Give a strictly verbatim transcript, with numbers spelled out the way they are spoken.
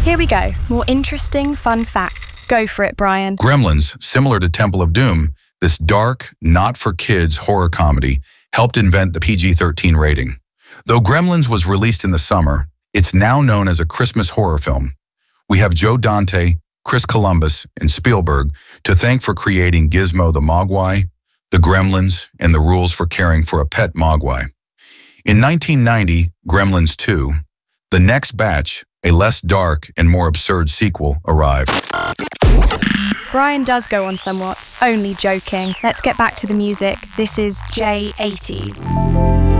Here we go. More interesting, fun facts. Go for it, Brian. Gremlins, similar to Temple of Doom, this dark, not-for-kids horror comedy helped invent the P G thirteen rating. Though Gremlins was released in the summer, it's now known as a Christmas horror film. We have Joe Dante, Chris Columbus, and Spielberg to thank for creating Gizmo the Mogwai, the Gremlins, and the rules for caring for a pet Mogwai. In nineteen ninety, Gremlins two, the next batch, a less dark and more absurd sequel, arrived. Brian does go on somewhat. Only joking. Let's get back to the music. This is J eighties.